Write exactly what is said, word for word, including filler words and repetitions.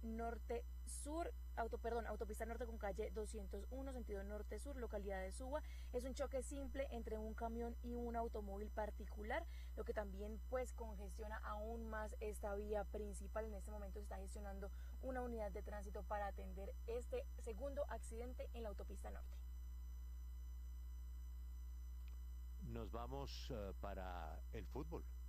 norte sur, auto, perdón, autopista norte con calle doscientos uno, sentido norte-sur, localidad de Suba. Es un choque simple entre un camión y un automóvil particular, lo que también pues congestiona aún más esta vía principal. En este momento se está gestionando una unidad de tránsito para atender este segundo accidente en la autopista norte. Nos vamos uh, para el fútbol.